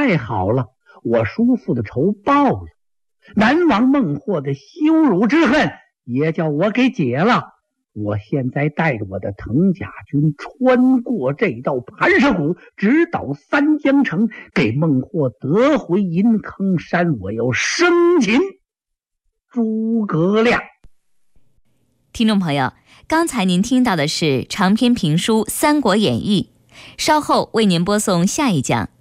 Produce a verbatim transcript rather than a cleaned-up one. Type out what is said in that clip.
太好了，我叔父的仇报了，南王孟获的羞辱之恨也叫我给解了。我现在带着我的藤甲军穿过这道盘石谷，直捣三江城，给孟获得回银坑山。我要生擒诸葛亮。 听众朋友，刚才您听到的是长篇评书《三国演义》，稍后为您播送下一讲